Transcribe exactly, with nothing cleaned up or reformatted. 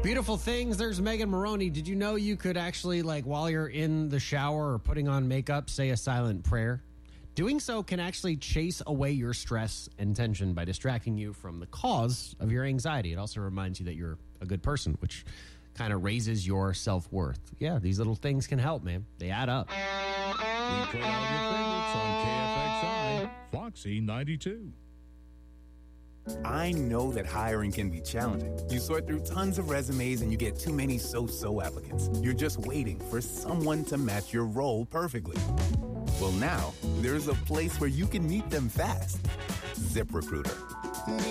Beautiful things. There's Megan Maroney. Did you know you could actually, like, while you're in the shower or putting on makeup, say a silent prayer? Doing so can actually chase away your stress and tension by distracting you from the cause of your anxiety. It also reminds you that you're a good person, which kind of raises your self-worth. Yeah, these little things can help, man. They add up. We play all your favorites on K F X I, Foxy ninety-two. I know that hiring can be challenging. You sort through tons of resumes and you get too many so-so applicants. You're just waiting for someone to match your role perfectly. Well, now, there's a place where you can meet them fast. ZipRecruiter.